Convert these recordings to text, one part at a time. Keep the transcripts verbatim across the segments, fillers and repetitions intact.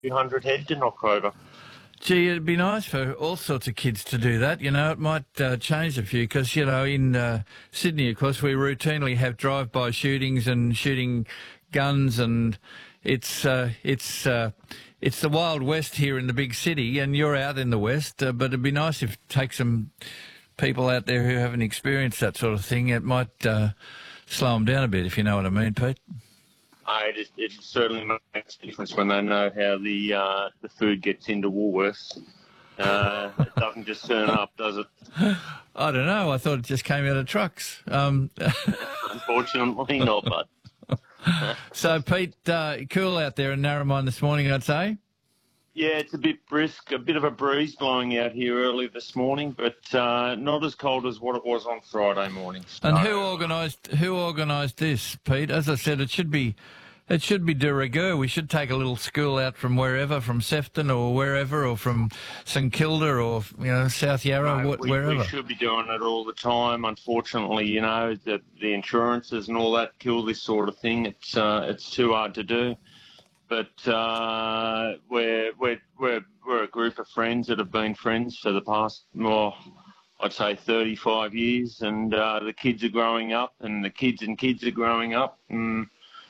few hundred head in October. Gee, it'd be nice for all sorts of kids to do that. You know, it might uh, change a few because, you know, in uh, Sydney, of course, we routinely have drive-by shootings and shooting guns, and it's uh, it's uh, it's the Wild West here in the big city, and you're out in the West. Uh, but it'd be nice if take some people out there who haven't experienced that sort of thing. It might uh, slow them down a bit, if you know what I mean, Pete. Uh, it, it certainly makes a difference when they know how the uh, the food gets into Woolworths. Uh, it doesn't just turn up, does it? I don't know. I thought it just came out of trucks. Um, Unfortunately not, but... So, Pete, uh, cool out there in Narromine this morning, I'd say? Yeah, it's a bit brisk, a bit of a breeze blowing out here early this morning, but uh, not as cold as what it was on Friday morning. So, and who organised who organised this, Pete? As I said, it should be it should be de rigueur. We should take a little school out from wherever, from Sefton or wherever, or from St Kilda or you know South Yarra, no, wh- we, wherever. We should be doing it all the time. Unfortunately, you know, the, the insurances and all that kill this sort of thing. It's uh, it's too hard to do. But uh, we're, we're, we're, we're a group of friends that have been friends for the past, well, I'd say thirty-five years, and uh, the kids are growing up, and the kids and kids are growing up. And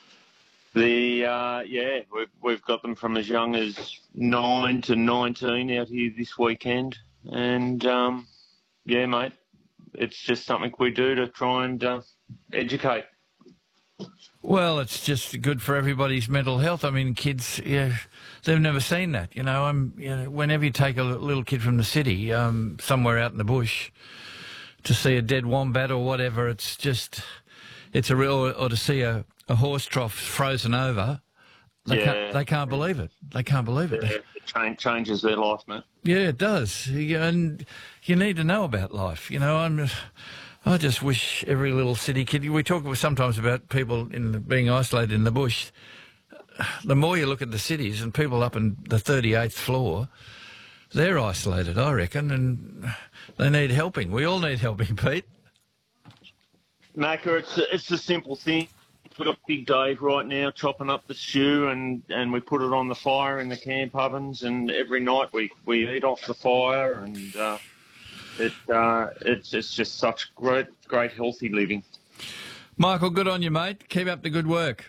the uh, yeah, we've, we've got them from as young as nine to nineteen out here this weekend. And, um, yeah, mate, it's just something we do to try and uh, educate. Well, it's just good for everybody's mental health. I mean, kids, yeah, they've never seen that. You know, I'm. You know, whenever you take a little kid from the city, um, somewhere out in the bush, to see a dead wombat or whatever, it's just, it's a real. Or to see a, a horse trough frozen over, they yeah. can't. They can't believe it. They can't believe it. Yeah, it change, changes their life, mate. Yeah, it does. Yeah, and you need to know about life. You know, I'm. I just wish every little city kid... We talk sometimes about people in the, being isolated in the bush. The more you look at the cities and people up in the thirty-eighth floor, they're isolated, I reckon, and they need helping. We all need helping, Pete. Macca, it's a, it's a simple thing. We've got Big Dave right now chopping up the stew, and, and we put it on the fire in the camp ovens, and every night we, we eat off the fire, and... Uh, It, uh, it's it's just such great, great healthy living. Michael, good on you, mate. Keep up the good work.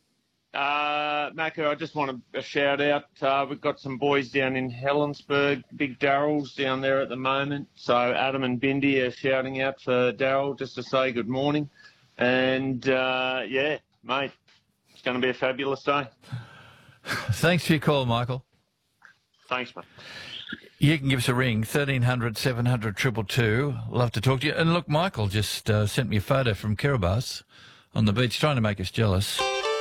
Uh, Macca, I just want a, a shout out. Uh, we've got some boys down in Helensburgh, Big Darrell's down there at the moment. So Adam and Bindi are shouting out for Darrell just to say good morning. And, uh, yeah, mate, it's going to be a fabulous day. Thanks for your call, Michael. Thanks, mate. You can give us a ring, thirteen hundred, seven hundred, two two two. Love to talk to you. And look, Michael just uh, sent me a photo from Kiribati on the beach, trying to make us jealous.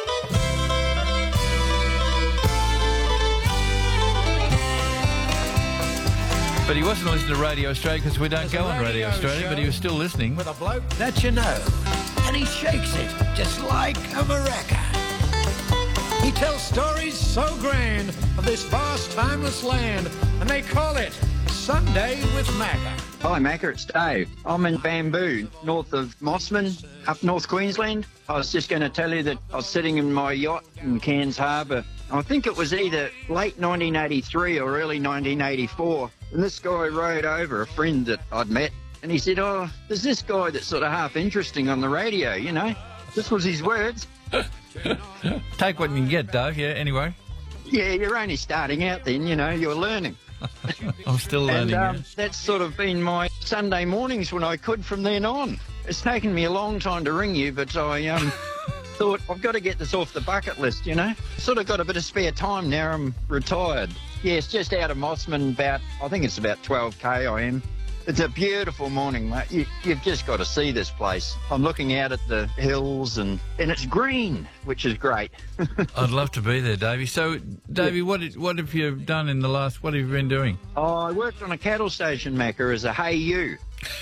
But he wasn't listening to Radio Australia because we don't There's go on Radio Australia, but he was still listening. With a bloke that you know, and he shakes it just like a maraca. He tells stories so grand of this vast, timeless land, and they call it Sunday with Macca. Hi Macca, it's Dave. I'm in Bamboo, north of Mossman, up North Queensland. I was just going to tell you that I was sitting in my yacht in Cairns Harbour. I think it was either late nineteen eighty-three or early nineteen eighty-four. And this guy rode over, a friend that I'd met, and he said, oh, there's this guy that's sort of half interesting on the radio, you know. This was his words. Take what you can get, Dave. Yeah, anyway. Yeah, you're only starting out then, you know, you're learning. I'm still learning. And um, yeah. that's sort of been my Sunday mornings when I could from then on. It's taken me a long time to ring you, but I um, thought I've got to get this off the bucket list, you know. Sort of got a bit of spare time now. I'm retired. Yeah, it's just out of Mossman, about, I think it's about twelve K I am. It's a beautiful morning, mate. You, you've just got to see this place. I'm looking out at the hills and, and it's green, which is great. I'd love to be there, Davey. So, Davey, yeah. what what have you done in the last, what have you been doing? Oh, I worked on a cattle station, Macca, as a hey you.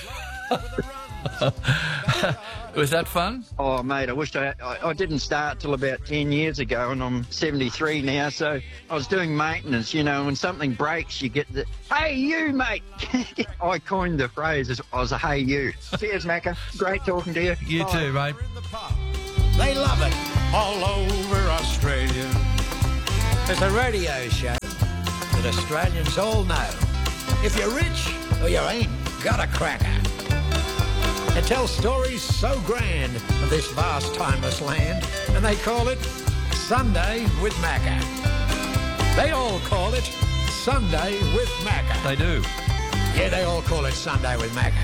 Was that fun? Oh, mate, I wished I, I I didn't start till about ten years ago, and I'm seventy-three now, so I was doing maintenance, you know, when something breaks, you get the, hey, you, mate. I coined the phrase as I was a hey, you. Cheers, Macca. Great talking to you. You Bye. too, mate. They love it all over Australia. There's a radio show that Australians all know. If you're rich or you ain't got a cracker. It tells stories so grand of this vast, timeless land, and they call it Sunday with Macca. They all call it Sunday with Macca. They do. Yeah, they all call it Sunday with Macca.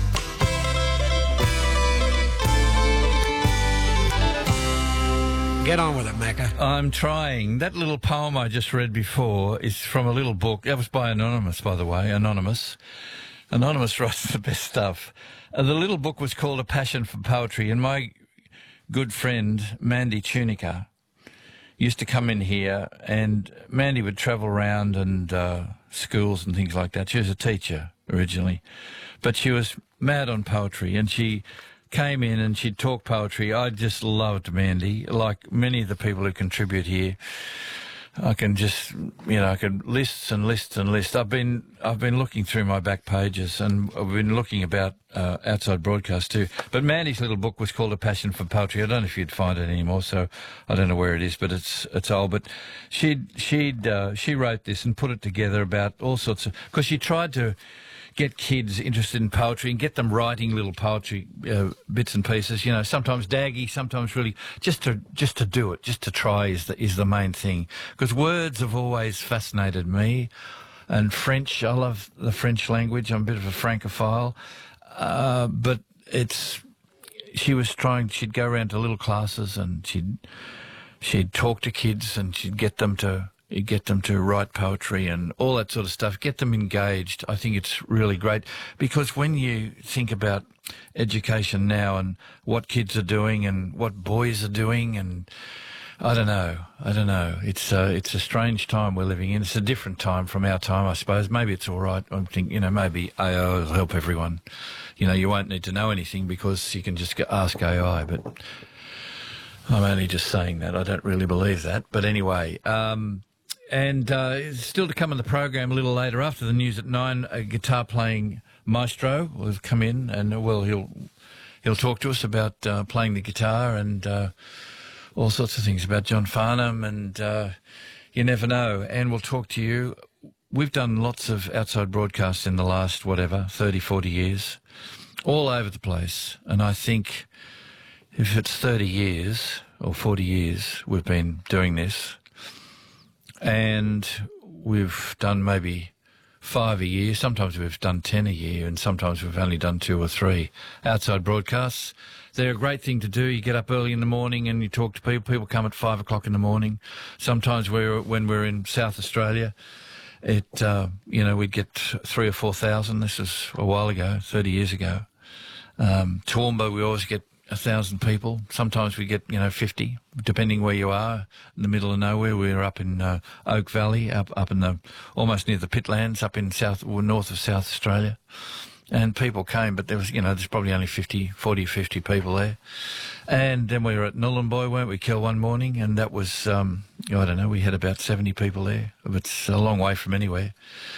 Get on with it, Macca. I'm trying. That little poem I just read before is from a little book. That was by Anonymous, by the way, Anonymous. Anonymous writes the best stuff. Uh, the little book was called A Passion for Poetry, and my good friend, Mandy Tunica, used to come in here, and Mandy would travel around and uh, schools and things like that. She was a teacher originally, but she was mad on poetry, and she came in and she'd talk poetry. I just loved Mandy, like many of the people who contribute here. I can just, you know, I can lists and lists and lists. I've been, I've been looking through my back pages, and I've been looking about uh, outside broadcast too. But Mandy's little book was called A Passion for Poetry. I don't know if you'd find it anymore, so I don't know where it is, but it's it's old. But she'd she'd uh, she wrote this and put it together about all sorts of, because she tried to get kids interested in poetry and get them writing little poetry uh, bits and pieces. You know, sometimes daggy, sometimes really just to just to do it, just to try is the is the main thing. Because words have always fascinated me, and French. I love the French language. I'm a bit of a francophile, uh, but it's. She was trying. She'd go around to little classes and she'd she'd talk to kids and she'd get them to. You get them to write poetry and all that sort of stuff, get them engaged. I think it's really great, because when you think about education now and what kids are doing and what boys are doing, and I don't know, I don't know. It's uh, it's a strange time we're living in. It's a different time from our time, I suppose. Maybe it's all right. I think, you know, maybe A I will help everyone. You know, you won't need to know anything because you can just go ask A I, but I'm only just saying that. I don't really believe that. But anyway, um, And uh, still to come on the program a little later after the news at nine, a guitar-playing maestro will come in, and uh, well, he'll he'll talk to us about uh, playing the guitar and uh, all sorts of things about John Farnham, and uh, you never know. And we'll talk to you. We've done lots of outside broadcasts in the last, whatever, thirty, forty years, all over the place. And I think if it's thirty years or forty years we've been doing this, and we've done maybe five a year. Sometimes we've done ten a year, and sometimes we've only done two or three outside broadcasts. They're a great thing to do. You get up early in the morning and you talk to people. People come at five o'clock in the morning. Sometimes we're, when we're in South Australia, it uh, you know, we'd get three or four thousand. This was a while ago, thirty years ago. Um, Toowoomba, we always get a thousand people. Sometimes we get, you know, fifty, depending where you are. In the middle of nowhere, we're up in uh, Oak Valley, up up in the almost near the Pitlands, up in south or north of South Australia. And people came, but there was, you know, there's probably only fifty, forty, fifty people there. And then we were at Nhulunbuy, weren't we, Kel, one morning, and that was, um, I don't know, we had about seventy people there. It's a long way from anywhere.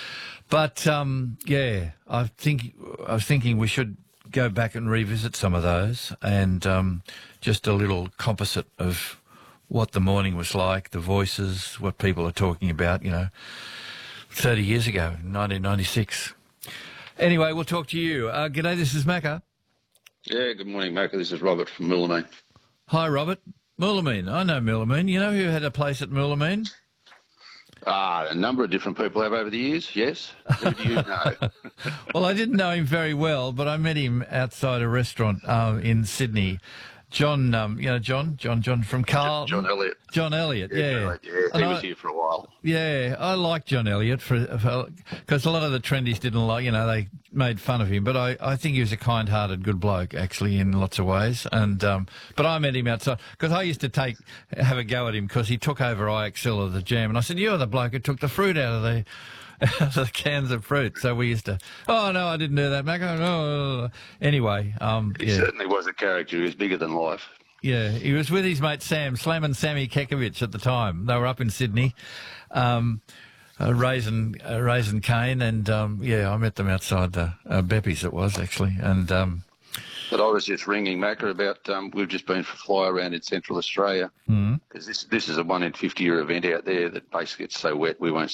But um, yeah, I think I was thinking we should go back and revisit some of those, and um, just a little composite of what the morning was like, the voices, what people are talking about, you know, thirty years ago, nineteen ninety-six. Anyway, we'll talk to you. Uh, g'day, this is Macca. Yeah, good morning, Macca. This is Robert from Moolameen. Hi, Robert. Moolameen. I know Moolameen. You know who had a place at Moolameen? Ah, a number of different people have over the years, yes. Who do you know? Well, I didn't know him very well, but I met him outside a restaurant uh, in Sydney. John, um, you know, John, John, John from Carl. John Elliott. John Elliott, yeah. Yeah, right, yeah. And he was I, here for a while. Yeah, I like John Elliott for because a lot of the trendies didn't like, you know, they made fun of him. But I, I think he was a kind-hearted, good bloke, actually, in lots of ways. And um, but I met him outside because I used to take have a go at him because he took over I X L of the jam, and I said, "You're the bloke who took the fruit out of the." the cans of fruit. So we used to, oh, no, I didn't do that, Mac. Oh, no. Anyway. Um, he yeah. certainly was a character. He was bigger than life. Yeah, he was with his mate Sam, Slam and Sammy Kekovich at the time. They were up in Sydney, um, uh, raising, uh, raising cane, and, um, yeah, I met them outside the uh, Beppy's, it was, actually. And, um, But I was just ringing Macca about, um, we've just been for fly around in Central Australia because Mm. this this is a one in fifty year event out there that basically it's so wet we won't